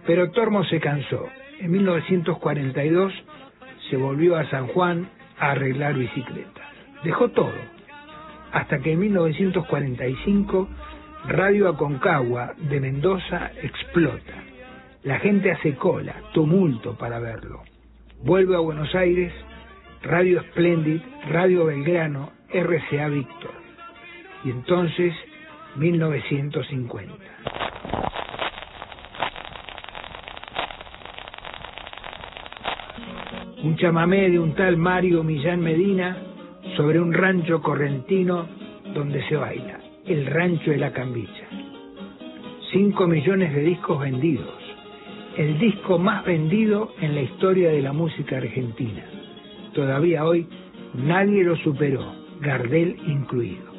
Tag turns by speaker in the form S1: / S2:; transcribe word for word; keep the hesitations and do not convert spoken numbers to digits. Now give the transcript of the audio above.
S1: Pero Tormo se cansó. En mil novecientos cuarenta y dos se volvió a San Juan a arreglar bicicletas. Dejó todo, hasta que en mil novecientos cuarenta y cinco Radio Aconcagua de Mendoza explota. La gente hace cola, tumulto para verlo. Vuelve a Buenos Aires, Radio Splendid, Radio Belgrano, R C A Víctor. Y entonces, mil novecientos cincuenta. Un chamamé de un tal Mario Millán Medina sobre un rancho correntino donde se baila, el rancho de la Cambicha. Cinco millones de discos vendidos, el disco más vendido en la historia de la música argentina. Todavía hoy nadie lo superó, Gardel incluido.